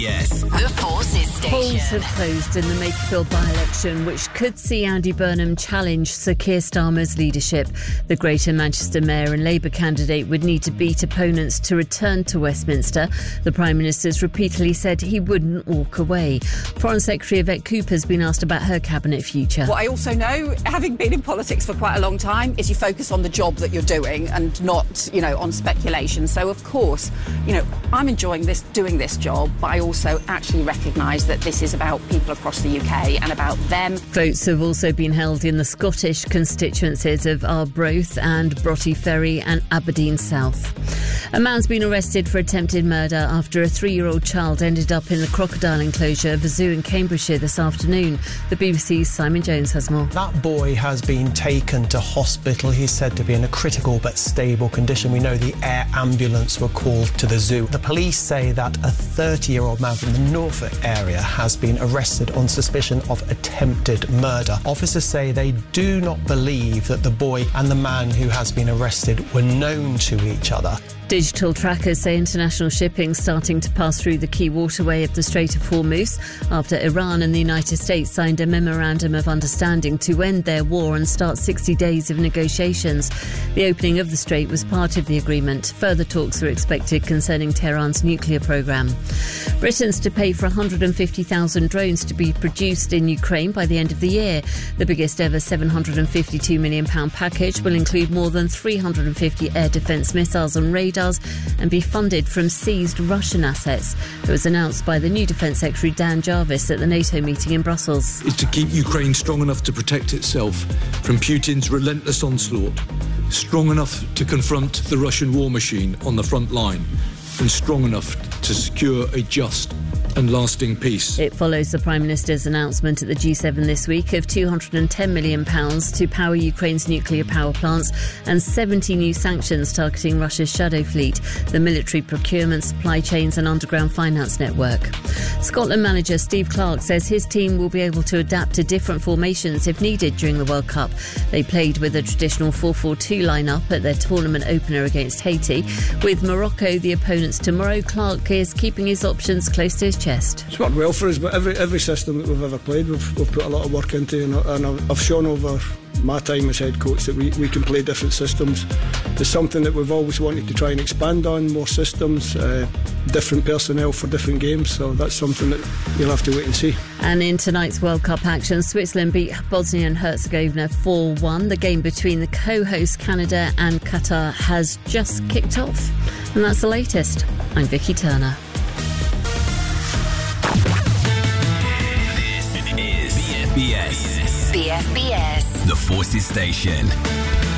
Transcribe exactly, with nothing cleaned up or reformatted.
Yes. The Forces Station. Polls have closed in the Makerfield by-election, which could see Andy Burnham challenge Sir Keir Starmer's leadership. The Greater Manchester Mayor and Labour candidate would need to beat opponents to return to Westminster. The Prime Minister's repeatedly said he wouldn't walk away. Foreign Secretary Yvette Cooper has been asked about her cabinet future. What I also know, having been in politics for quite a long time, is you focus on the job that you're doing and not, you know, on speculation. So, of course, you know, I'm enjoying this, doing this job, but I also actually recognise that this is about people across the U K and about them. Votes have also been held in the Scottish constituencies of Arbroath and Broughty Ferry and Aberdeen South. A man's been arrested for attempted murder after a three-year-old child ended up in the crocodile enclosure of a zoo in Cambridgeshire this afternoon. The B B C's Simon Jones has more. That boy has been taken to hospital. He's said to be in a critical but stable condition. We know the air ambulance were called to the zoo. The police say that a thirty-year-old man from the Norfolk area has been arrested on suspicion of attempted murder. Officers say they do not believe that the boy and the man who has been arrested were known to each other. Digital trackers say international shipping starting to pass through the key waterway of the Strait of Hormuz after Iran and the United States signed a memorandum of understanding to end their war and start sixty days of negotiations. The opening of the strait was part of the agreement. Further talks are expected concerning Tehran's nuclear programme. Britain's to pay for one hundred fifty thousand drones to be produced in Ukraine by the end of the year. The biggest ever seven hundred fifty-two million pounds package will include more than three hundred fifty air defence missiles and radars and be funded from seized Russian assets. It was announced by the new Defence Secretary Dan Jarvis at the NATO meeting in Brussels. It's to keep Ukraine strong enough to protect itself from Putin's relentless onslaught, strong enough to confront the Russian war machine on the front line, and strong enough to secure a just and lasting peace. It follows the Prime Minister's announcement at the G seven this week of two hundred ten million pounds to power Ukraine's nuclear power plants and seventy new sanctions targeting Russia's shadow fleet, the military procurement, supply chains and underground finance network. Scotland manager Steve Clarke says his team will be able to adapt to different formations if needed during the World Cup. They played with a traditional four four two line-up at their tournament opener against Haiti. With Morocco the opponents tomorrow, Clarke is keeping his options close to his chest. It's worked well for us, but every every system that we've ever played, we've, we've put a lot of work into, and, and I've shown over my time as head coach that we, we can play different systems. It's something that we've always wanted to try and expand on, more systems, uh, different personnel for different games, so that's something that you'll have to wait and see. And in tonight's World Cup action, Switzerland beat Bosnia and Herzegovina four one. The game between the co-hosts Canada and Qatar has just kicked off. And that's the latest. I'm Vicky Turner. This is B F B S. B F B S. The Forces Station.